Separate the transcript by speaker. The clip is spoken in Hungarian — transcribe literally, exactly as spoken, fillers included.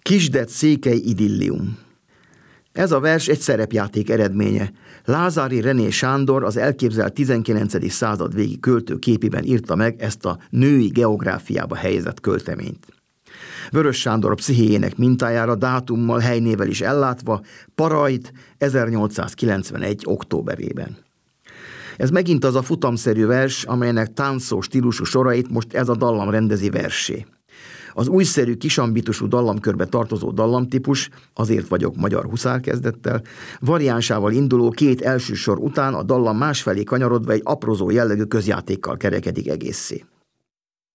Speaker 1: Kisdet székely idillium. Ez a vers egy szerepjáték eredménye. Lázári René Sándor az elképzelt tizenkilencedik század végi költő képében írta meg ezt a női geográfiába helyezett költeményt. Vörös Sándor pszichéjének mintájára dátummal, helynével is ellátva, Parajt ezernyolcszázkilencvenegy. októberében. Ez megint az a futamszerű vers, amelynek táncszó stílusú sorait most ez a dallam rendezi versé. Az újszerű, kisambitusú dallamkörbe tartozó dallamtípus, Azért vagyok magyar huszár kezdettel, variánsával induló két első sor után a dallam másfelé kanyarodva egy aprózó jellegű közjátékkal kerekedik egészé.